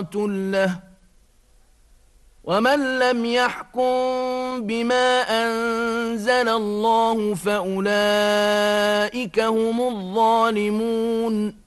له ومن لم يحكم بما أنزل الله فأولئك هم الظالمون